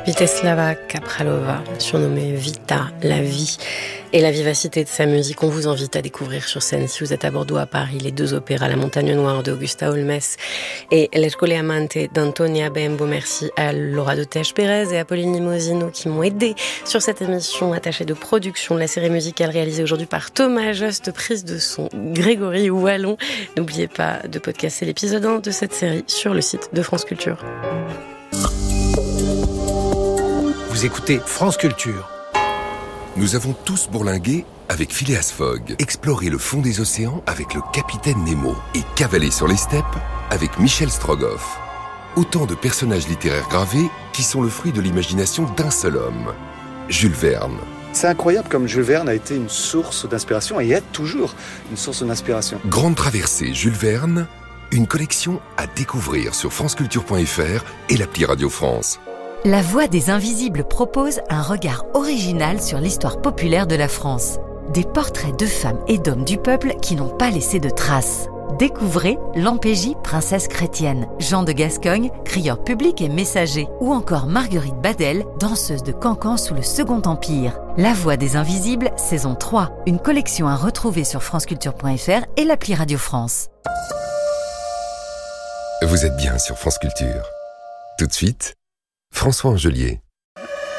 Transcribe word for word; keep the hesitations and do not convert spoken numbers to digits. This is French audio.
Vítězslava Kapřálová, surnommée Vita, la vie, et la vivacité de sa musique. On vous invite à découvrir sur scène, si vous êtes à Bordeaux, à Paris, les deux opéras, La Montagne Noire de Augusta Holmes et L'Ercole Amante d'Antonia Bembo. Merci à Laura de Teche Pérez et à Pauline Limosino qui m'ont aidé sur cette émission, attachée de production de la série musicale réalisée aujourd'hui par Thomas Just, prise de son Grégory Wallon. N'oubliez pas de podcaster l'épisode un de cette série sur le site de France Culture. Vous écoutez France Culture. Nous avons tous bourlingué avec Phileas Fogg, exploré le fond des océans avec le capitaine Nemo et cavalé sur les steppes avec Michel Strogoff. Autant de personnages littéraires gravés qui sont le fruit de l'imagination d'un seul homme, Jules Verne. C'est incroyable comme Jules Verne a été une source d'inspiration et est toujours une source d'inspiration. Grande traversée Jules Verne, une collection à découvrir sur franceculture point f r et l'appli Radio France. La Voix des Invisibles propose un regard original sur l'histoire populaire de la France. Des portraits de femmes et d'hommes du peuple qui n'ont pas laissé de traces. Découvrez Lampégie, princesse chrétienne, Jean de Gascogne, crieur public et messager, ou encore Marguerite Badel, danseuse de cancan sous le Second Empire. La Voix des Invisibles, saison trois, une collection à retrouver sur franceculture point f r et l'appli Radio France. Vous êtes bien sur France Culture. Tout de suite, François Angelier.